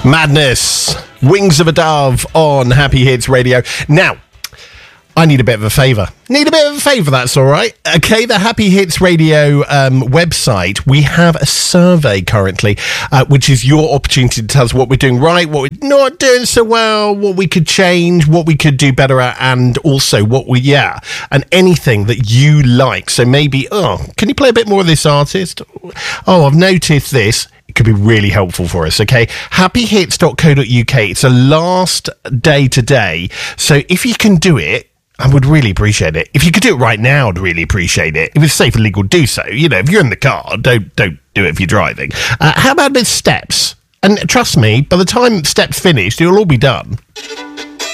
Madness, Wings of a Dove on Happy Hits Radio. Now, I need a bit of a favour. That's all right. Okay, the Happy Hits Radio website, we have a survey currently, which is your opportunity to tell us what we're doing right, what we're not doing so well, what we could change, what we could do better at, and also and anything that you like. So maybe, can you play a bit more of this artist? Oh, I've noticed this. It could be really helpful for us, okay? happyhits.co.uk. It's a last day today. So if you can do it, I would really appreciate it. If you could do it right now, I'd really appreciate it. If it's safe and legal, do so. You know, if you're in the car, don't do it if you're driving. How about a bit of steps? And trust me, by the time steps finished, it'll all be done.